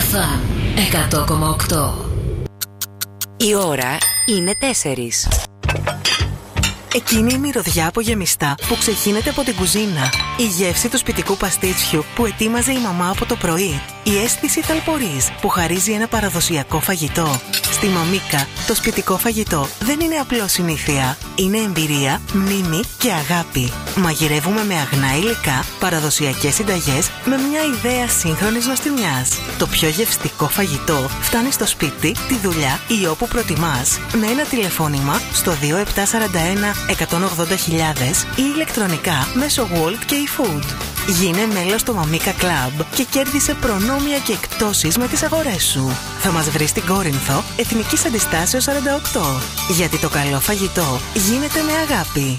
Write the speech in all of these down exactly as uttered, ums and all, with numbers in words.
Φαν εκατό κόμμα οκτώ. Η ώρα είναι τέσσερις. Εκείνη η μυρωδιά από γεμιστά που ξεχύνεται από την κουζίνα. Η γεύση του σπιτικού παστίτσιου που ετοίμαζε η μαμά από το πρωί. Η αίσθηση θαλπορής που χαρίζει ένα παραδοσιακό φαγητό. Στη Μαμίκα, το σπιτικό φαγητό δεν είναι απλώς συνήθεια. Είναι εμπειρία, μνήμη και αγάπη. Μαγειρεύουμε με αγνά υλικά, παραδοσιακές συνταγές με μια ιδέα σύγχρονης νοστιμιάς. Το πιο γευστικό φαγητό φτάνει στο σπίτι, τη δουλειά ή όπου προτιμάς με ένα τηλεφώνημα στο δύο επτά τέσσερα ένα εκατόν ογδόντα χιλιάδες ή ηλεκτρονικά μέσω Wolt και eFood. Γίνε μέλος στο Μαμίκα Club και κέρδισε προνόμια και εκπτώσεις με τις αγορές σου. Θα μας βρεις στην Κόρινθο, Εθνικής Αντιστάσεως σαράντα οκτώ. Γιατί το καλό φαγητό γίνεται με αγάπη.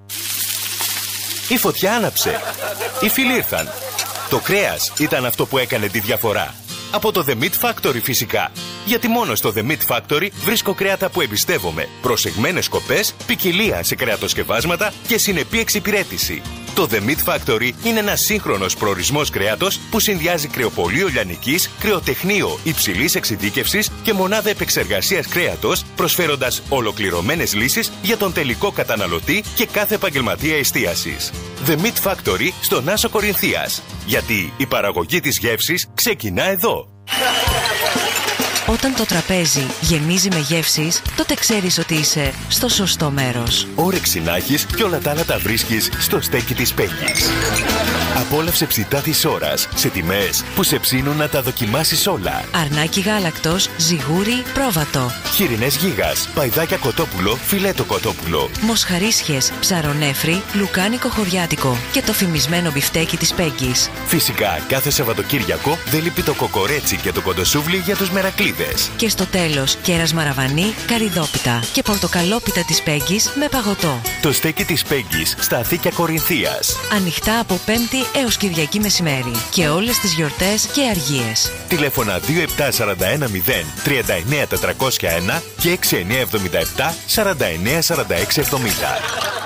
Η φωτιά άναψε. Οι φίλοι ήρθαν. Το κρέας ήταν αυτό που έκανε τη διαφορά. Από το The Meat Factory φυσικά. Γιατί μόνο στο The Meat Factory βρίσκω κρέατα που εμπιστεύομαι. Προσεγμένες σκοπές, ποικιλία σε κρεατοσκευάσματα και συνεπή εξυπηρέτηση. Το The Meat Factory είναι ένας σύγχρονος προορισμός κρέατος που συνδυάζει κρεοπωλείο λιανικής, κρεοτεχνείο υψηλής εξειδίκευσης και μονάδα επεξεργασίας κρέατος, προσφέροντας ολοκληρωμένες λύσεις για τον τελικό καταναλωτή και κάθε επαγγελματία εστίασης. The Meat Factory στον Άσο Κορινθίας. Γιατί η παραγωγή της γεύσης ξεκινά εδώ. Όταν το τραπέζι γεμίζει με γεύσεις, τότε ξέρεις ότι είσαι στο σωστό μέρος. Όρεξη να έχεις και όλα τα άλλα τα βρίσκεις στο στέκι της Πέγγης. Απόλαυσε ψητά της ώρας σε τιμές που σε ψήνουν να τα δοκιμάσεις όλα. Αρνάκι γάλακτος, ζιγούρι, πρόβατο. Χοιρινές γίγας, παϊδάκια κοτόπουλο, φιλέτο κοτόπουλο. Μοσχαρίσιες, ψαρονέφρι, λουκάνικο χωριάτικο και το φημισμένο μπιφτέκι της Πέγγης. Φυσικά, κάθε Σαββατοκύριακο δεν λείπει το κοκορέτσι και το κοντοσούβλι για τους μερακλείδες. Και στο τέλος, κέρας μαραβανί, καρυδόπιτα και πορτοκαλόπιτα της Πέγγης με παγωτό. Το στέκι της Πέγγης στα Αθήκια Κορινθίας. Ανοιχτά από Πέμπτη έως Κυριακή μεσημέρι και όλες τις γιορτές και αργίες. Τηλέφωνα δύο επτά τέσσερα ένα μηδέν τρία εννιά τετρακόσια ένα και έξι εννιά επτά επτά σαράντα εννιά σαράντα έξι εβδομήντα.